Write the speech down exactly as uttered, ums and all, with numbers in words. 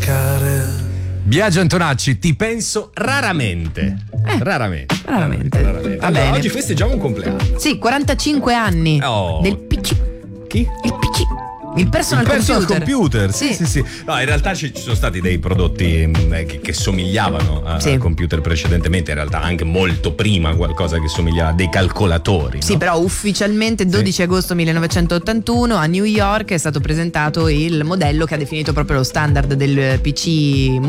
dimenticare. Biagio Antonacci, ti penso raramente. Eh, raramente. Raramente. raramente. Va Allora, bene. oggi festeggiamo un compleanno. Sì, quarantacinque anni Oh. del P C. Chi? Il P C. Il personal, Il personal computer. computer, sì, Sì. sì, sì. No, in realtà ci ci sono stati dei prodotti mh, eh, che, che somigliavano a, Sì. al computer precedentemente, in realtà anche molto prima qualcosa che somigliava a dei calcolatori. Sì, no? però ufficialmente dodici agosto millenovecentottantuno a New York è stato presentato il modello che ha definito proprio lo standard del P C